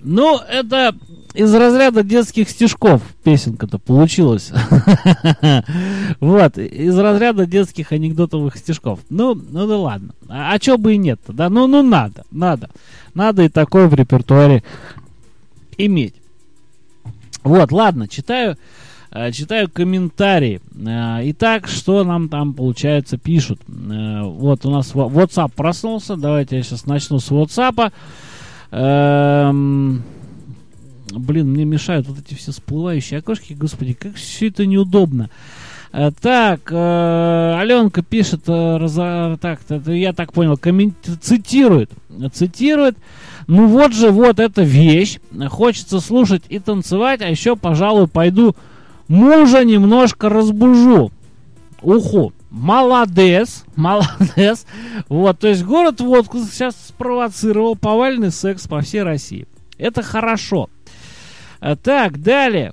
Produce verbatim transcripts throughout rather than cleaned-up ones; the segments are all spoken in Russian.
Ну, это из разряда детских стишков песенка-то получилась. Вот, из разряда детских анекдотовых стишков. Ну, ну да ладно. А, а чё бы и нет-то, да? Ну, ну надо, надо. Надо и такое в репертуаре иметь. Вот, ладно, читаю, читаю комментарии. Итак, что нам там, получается, пишут? Вот у нас WhatsApp проснулся. Давайте я сейчас начну с WhatsApp. Эм... Блин, мне мешают вот эти все всплывающие окошки. Господи, как все это неудобно. Э, так, э, Аленка пишет, э, разо... так, это, я так понял, коммен... цитирует. Цитирует. Ну вот же, вот эта вещь. Хочется слушать и танцевать, а еще, пожалуй, пойду мужа немножко разбужу. Уху. Молодец, молодец. Вот, то есть город Водку сейчас спровоцировал повальный секс по всей России. Это хорошо. Так, далее.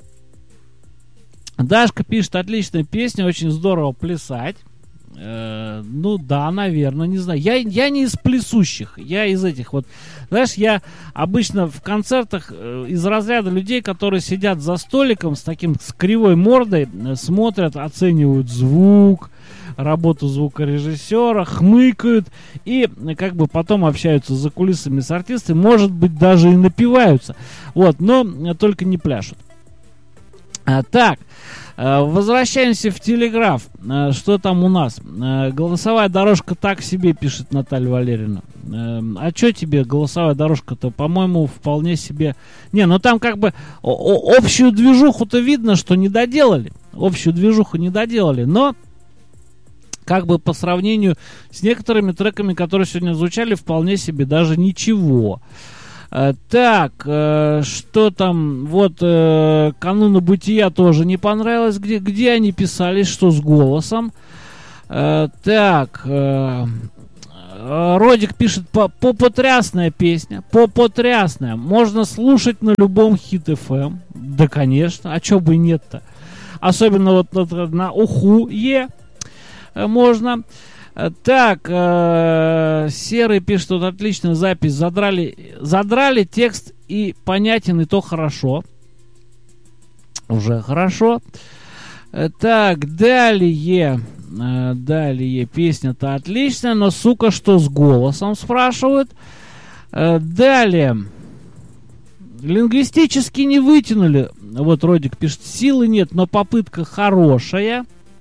Дашка пишет, отличная песня, очень здорово плясать. Э, ну да, наверное, не знаю. Я, я не из плясущих, я из этих вот. Знаешь, я обычно в концертах э, из разряда людей, которые сидят за столиком с таким, с кривой мордой, э, смотрят, оценивают звук, работу звукорежиссера, хмыкают и как бы потом общаются за кулисами с артистами, может быть, даже и напиваются. Вот, но только не пляшут. А, так, возвращаемся в Телеграф. Что там у нас? Голосовая дорожка так себе, пишет Наталья Валерьевна. А что тебе голосовая дорожка-то? По-моему, вполне себе... Не, ну там как бы общую движуху-то видно, что не доделали. Общую движуху не доделали, но как бы по сравнению с некоторыми треками, которые сегодня звучали, вполне себе даже ничего. Э, так, э, что там, вот э, «Кануна бытия» тоже не понравилось, где, где они писались, что с голосом. Э, так, э, Родик пишет, попотрясная песня, попотрясная, можно слушать на любом Хит эф эм. Да, конечно, а чё бы и нет-то. Особенно вот на, на Уху-Е можно. Так, э, Серый пишет, тут отличная запись. Задрали, задрали текст и понятен, и то хорошо. Уже хорошо. Так, далее. Э, далее. Песня-то отличная, но, сука, что с голосом, спрашивают. Э, далее. Лингвистически не вытянули. Вот Родик пишет, силы нет, но попытка хорошая.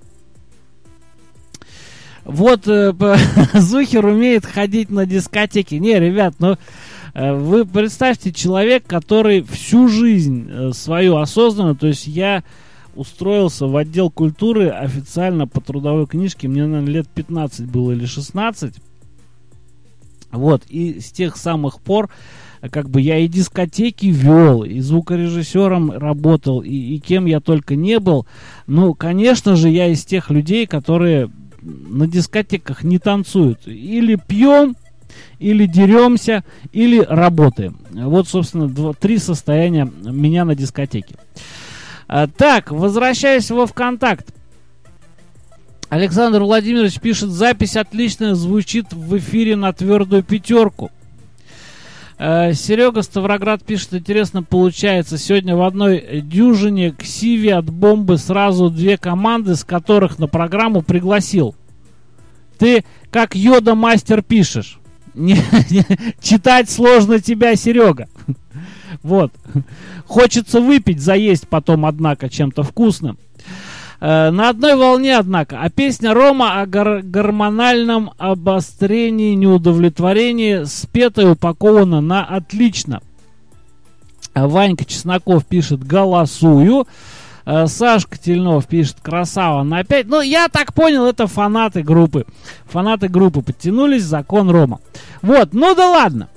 Вот э, Зухер умеет ходить на дискотеки. Не, ребят, ну э, вы представьте, человек, который всю жизнь э, свою осознанно, то есть я устроился в отдел культуры официально по трудовой книжке, мне, наверное, лет пятнадцать было или шестнадцать. Вот, и с тех самых пор как бы я и дискотеки вел, и звукорежиссером работал, и, и кем я только не был. Ну, конечно же, я из тех людей, которые на дискотеках не танцуют. Или пьем, или деремся, или работаем. Вот, собственно, два, три состояния меня на дискотеке. А, так, возвращаясь во ВКонтакт. Александр Владимирович пишет, запись отличная, звучит в эфире на твердую пятерку. А, Серега Ставроград пишет, интересно получается, сегодня в одной дюжине к Сиве от бомбы сразу две команды, с которых на программу пригласил. Ты как Йода мастер пишешь. Не, не, читать сложно тебя, Серега. Вот. Хочется выпить, заесть потом, однако, чем-то вкусным. Э, на одной волне, однако. А песня Рома о гор- гормональном обострении, неудовлетворении спета и упакована на отлично. Ванька Чесноков пишет, голосую. Э, Сашка Тельнов пишет, красава на пять. Ну, я так понял, это фанаты группы. Фанаты группы подтянулись, закон Рома. Вот, ну да ладно.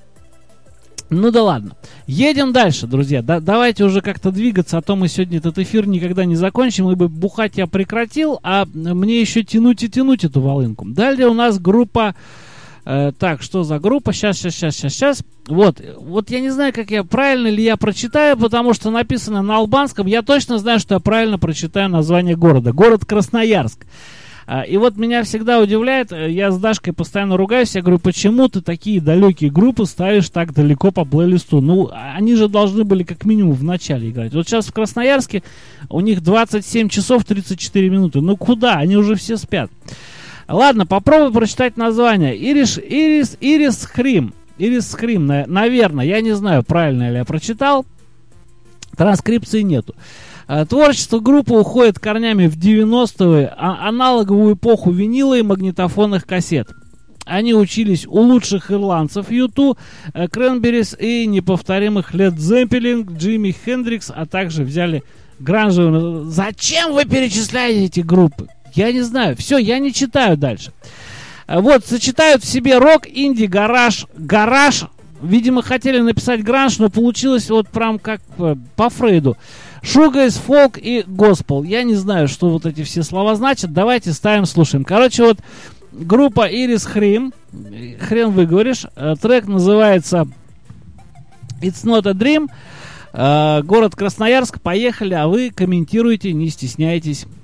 Ну да ладно. Едем дальше, друзья. Да, давайте уже как-то двигаться, а то мы сегодня этот эфир никогда не закончим. Ибо бухать я прекратил, а мне еще тянуть и тянуть эту волынку. Далее у нас группа... Э, так, что за группа? Сейчас, сейчас, сейчас, сейчас, сейчас. Вот, вот я не знаю, как я, правильно ли я прочитаю, потому что написано на албанском. Я точно знаю, что я правильно прочитаю название города. Город Красноярск. И вот меня всегда удивляет, я с Дашкой постоянно ругаюсь, я говорю, почему ты такие далекие группы ставишь так далеко по плейлисту? Ну, они же должны были как минимум в начале играть. Вот сейчас в Красноярске у них двадцать семь часов тридцать четыре минуты. Ну куда? Они уже все спят. Ладно, попробуй прочитать название. Ирис, Ирис, Ирис Хрим. Ирис Хрим, наверное, я не знаю, правильно ли я прочитал. Транскрипции нету. Творчество группы уходит корнями в девяностые, а аналоговую эпоху винила и магнитофонных кассет. Они учились у лучших ирландцев ю ту, Кренберис и неповторимых Led Zeppelin, Джимми Хендрикс, а также взяли гранжевую... Зачем вы перечисляете эти группы? Я не знаю. Все, я не читаю дальше. Вот, сочетают в себе рок, инди, гараж, гараж. Видимо, хотели написать гранж, но получилось вот прям как по Фрейду. Шугейз, фолк и госпел. Я не знаю, что вот эти все слова значат. Давайте ставим, слушаем. Короче, вот группа Ирис Хрим. Хрен выговоришь. Трек называется It's Not a Dream. Город Красноярск. Поехали, а вы комментируйте, не стесняйтесь.